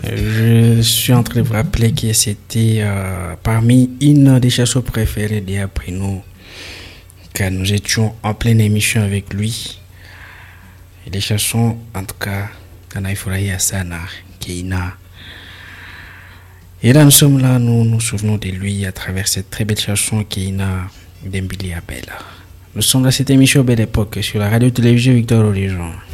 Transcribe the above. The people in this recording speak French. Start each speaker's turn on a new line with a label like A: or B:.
A: Je suis en train de vous rappeler que c'était parmi une des chansons préférées d'après nous, car nous étions en pleine émission avec lui. Et les chansons, en tout cas, Kanaifurahia Sana, Keina. Et là, nous sommes là, nous nous souvenons de lui à travers cette très belle chanson Keina d'Embili Abela. Nous sommes dans cette émission Belle Époque sur la radio-télévision Victor Horizon.